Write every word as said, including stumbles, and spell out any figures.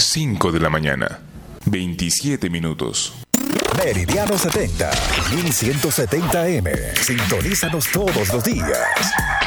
cinco de la mañana, veintisiete minutos. Meridiano setenta, mil ciento setenta M. Sintonízanos todos los días.